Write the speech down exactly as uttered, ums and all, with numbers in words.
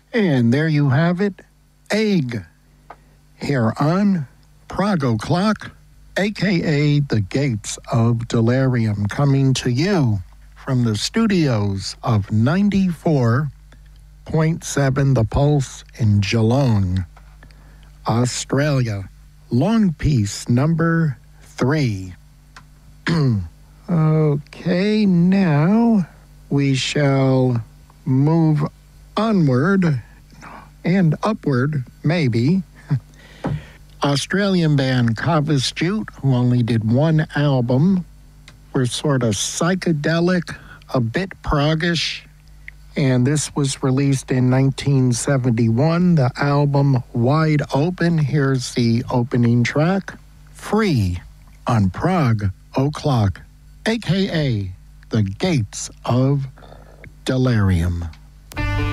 And there you have it, Egg, here on Prog O'Clock, a k a the Gates of Delirium, coming to you from the studios of ninety-four point seven The Pulse in Geelong, Australia. Long piece number three. Okay, now we shall move onward and upward, maybe. Australian band Cavus Jute, who only did one album, were sort of psychedelic, a bit proggish, and this was released in nineteen seventy-one, the album Wide Open. Here's the opening track, Free, on Prog O'Clock, a k a the Gates of Delirium.